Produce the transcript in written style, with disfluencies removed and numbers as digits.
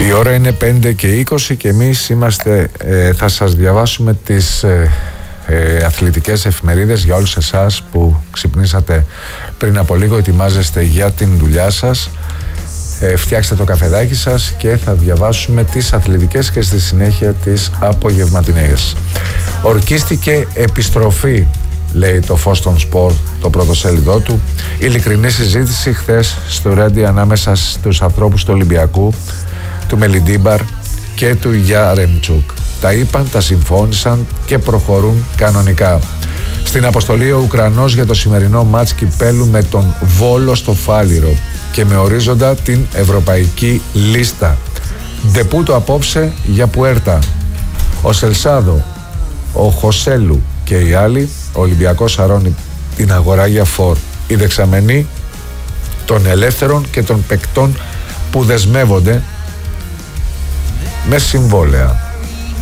Η ώρα είναι 5:20 και εμείς θα σας διαβάσουμε τις αθλητικές εφημερίδες για όλους εσάς που ξυπνήσατε πριν από λίγο, ετοιμάζεστε για την δουλειά σας. Φτιάξτε το καφεδάκι σας και θα διαβάσουμε τις αθλητικές και στη συνέχεια τις απογευματινές. Ορκίστηκε επιστροφή, λέει το Φως των Σπορ, το πρώτο σέλιδό του. Ειλικρινή συζήτηση χθες στο Ρέντι ανάμεσα στους ανθρώπους του Ολυμπιακού, του Μελιντίμπαρ και του Γιάρεμτσουκ. Τα είπαν, τα συμφώνησαν και προχωρούν κανονικά. Στην αποστολή ο Ουκρανός για το σημερινό μάτς κυπέλου με τον Βόλο στο Φάληρο και με ορίζοντα την ευρωπαϊκή λίστα. Ντεπούτο απόψε για Πουέρτα. Ο Σελσάδο, ο Χωσέλου και οι άλλοι, ο Ολυμπιακός σαρώνει την αγορά για φορ. Οι δεξαμενοί των ελεύθερων και των παικτών που δεσμεύονται με συμβόλαια.